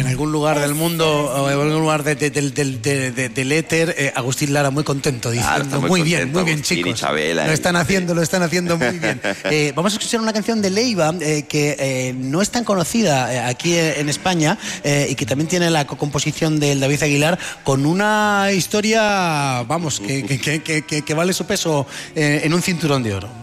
en algún lugar del mundo o en algún lugar del éter, Agustín Lara muy contento diciendo, está muy bien, Agustín, chicos, Isabela, lo están haciendo muy bien. Vamos a escuchar una canción de Leiva que no es tan conocida aquí en España y que también tiene la composición del David Aguilar, con una historia, vamos, que vale su peso en un cinturón de oro.